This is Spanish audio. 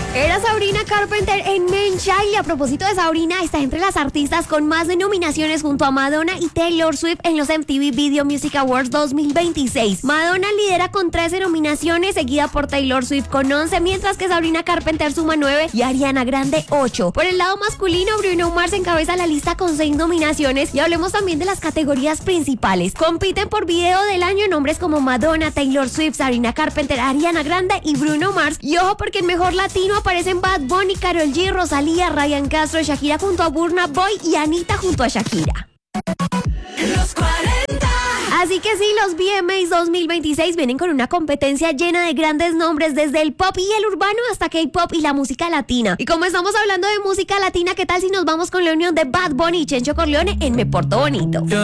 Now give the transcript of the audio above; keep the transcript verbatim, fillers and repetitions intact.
Era Sabrina Carpenter en Men Child. Y a propósito de Sabrina, está entre las artistas con más nominaciones junto a Madonna y Taylor Swift en los M T V Video Music Awards dos mil veintiséis. Madonna lidera con trece nominaciones, seguida por Taylor Swift con once, mientras que Sabrina Carpenter suma nueve y Ariana Grande ocho. Por el lado masculino, Bruno Mars encabeza la lista con seis nominaciones. Y hablemos también de las categorías principales. Compiten por video del año nombres como Madonna, Taylor Swift, Sabrina Carpenter, Ariana Grande y Bruno Mars. Y ojo, porque en mejor latino aparecen Bad Bunny, Karol G, Rosalía, Ryan Castro, Shakira junto a Burna Boy y Anita junto a Shakira. Los cuarenta. Así que sí, los V M As dos mil veintiséis vienen con una competencia llena de grandes nombres, desde el pop y el urbano hasta K-pop y la música latina. Y como estamos hablando de música latina, ¿qué tal si nos vamos con la unión de Bad Bunny y Chencho Corleone en Me Porto Bonito?